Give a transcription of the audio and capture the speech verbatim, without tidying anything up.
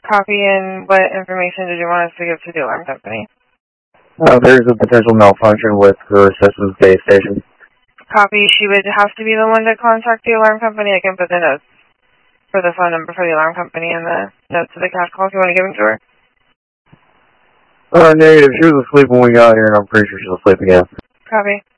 Copy, and what information did you want us to give to the alarm company? Uh, there's a potential malfunction with her system's base station. Copy, she would have to be the one to contact the alarm company. I can put the notes for the phone number for the alarm company and the notes of the cash call if you want to give them to her. Uh, negative. She was asleep when we got here, and I'm pretty sure she's asleep again. Copy.